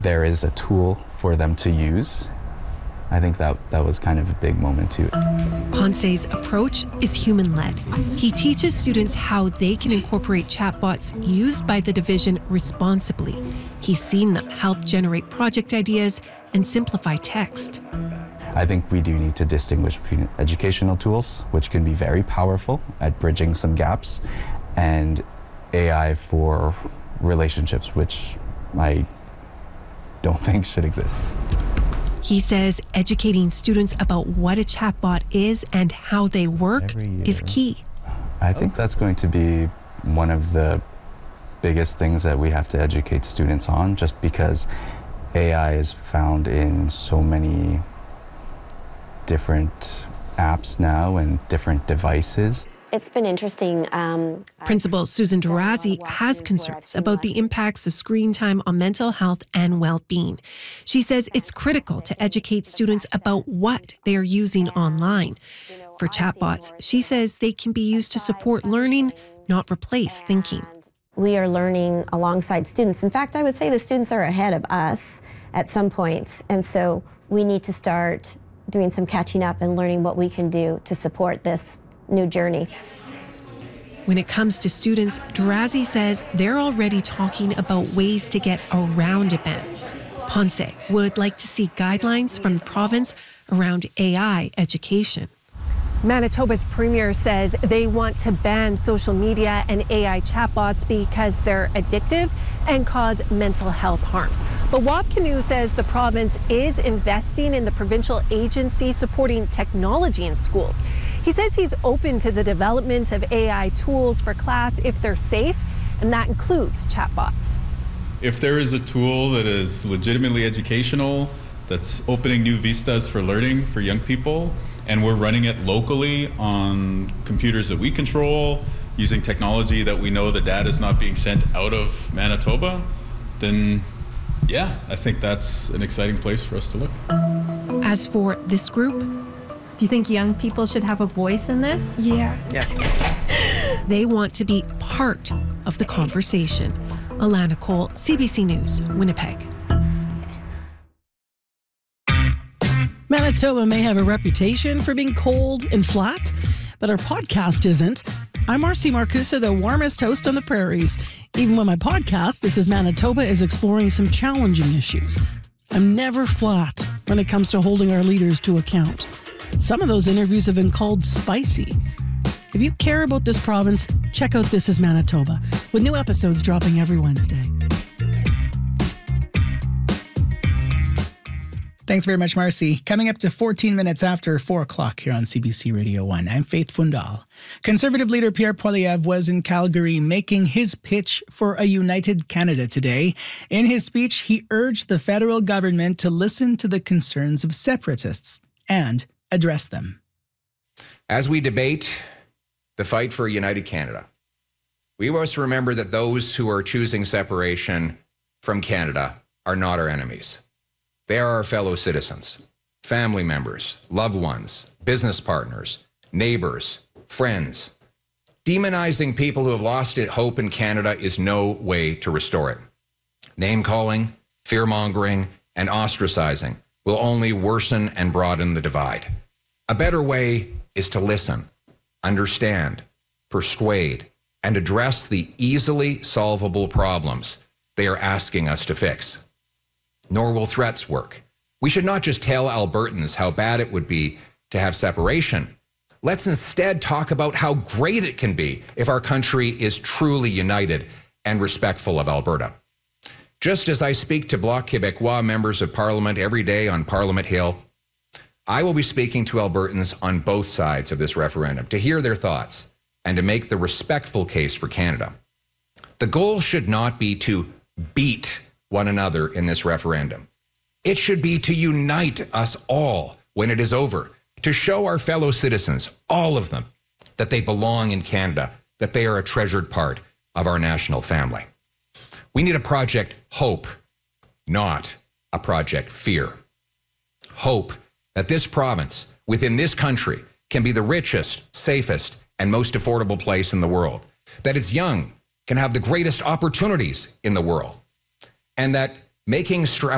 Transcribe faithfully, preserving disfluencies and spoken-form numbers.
there is a tool for them to use. I think that that was kind of a big moment too. Ponce's approach is human-led. He teaches students how they can incorporate chatbots used by the division responsibly. He's seen them help generate project ideas and simplify text. I think we do need to distinguish between educational tools, which can be very powerful at bridging some gaps, and A I for relationships, which I don't think should exist. He says educating students about what a chatbot is and how they work is key. I think that's going to be one of the biggest things that we have to educate students on, just because A I is found in so many different apps now and different devices. It's been interesting. Um, Principal Susan Durazi has concerns about the impacts of screen time on mental health and well-being. She says it's critical to educate students about what they are using online. For chatbots, she says they can be used to support learning, not replace thinking. We are learning alongside students. In fact, I would say the students are ahead of us at some points, and so we need to start doing some catching up and learning what we can do to support this new journey. When it comes to students, Durazi says they're already talking about ways to get around a ban. Ponce would like to see guidelines from the province around A I education. Manitoba's premier says they want to ban social media and A I chatbots because they're addictive and cause mental health harms. But Wab Kinew says the province is investing in the provincial agency supporting technology in schools. He says he's open to the development of A I tools for class if they're safe, and that includes chatbots. If there is a tool that is legitimately educational, that's opening new vistas for learning for young people, and we're running it locally on computers that we control, using technology that we know the data is not being sent out of Manitoba, then yeah, I think that's an exciting place for us to look. As for this group, do you think young people should have a voice in this? Yeah. Yeah. They want to be part of the conversation. Alana Cole, C B C News, Winnipeg. Manitoba may have a reputation for being cold and flat, but our podcast isn't. I'm Marcy Marcusa, the warmest host on the prairies. Even when my podcast, This is Manitoba, is exploring some challenging issues. I'm never flat when it comes to holding our leaders to account. Some of those interviews have been called spicy. If you care about this province, check out This is Manitoba, with new episodes dropping every Wednesday. Thanks very much, Marcy. Coming up to fourteen minutes after four o'clock here on C B C Radio one, I'm Faith Fundal. Conservative leader Pierre Poilievre was in Calgary making his pitch for a united Canada today. In his speech, he urged the federal government to listen to the concerns of separatists and address them. As we debate the fight for a united Canada, we must remember that those who are choosing separation from Canada are not our enemies. They are our fellow citizens, family members, loved ones, business partners, neighbors, friends. Demonizing people who have lost hope in Canada is no way to restore it. Name-calling, fear-mongering, and ostracizing will only worsen and broaden the divide. A better way is to listen, understand, persuade, and address the easily solvable problems they are asking us to fix. Nor will threats work. We should not just tell Albertans how bad it would be to have separation. Let's instead talk about how great it can be if our country is truly united and respectful of Alberta. Just as I speak to Bloc Québécois members of Parliament every day on Parliament Hill, I will be speaking to Albertans on both sides of this referendum to hear their thoughts and to make the respectful case for Canada. The goal should not be to beat one another in this referendum. It should be to unite us all when it is over, to show our fellow citizens, all of them, that they belong in Canada, that they are a treasured part of our national family. We need a Project Hope, not a Project Fear. Hope that this province, within this country, can be the richest, safest, and most affordable place in the world. That its young can have the greatest opportunities in the world. And that making str-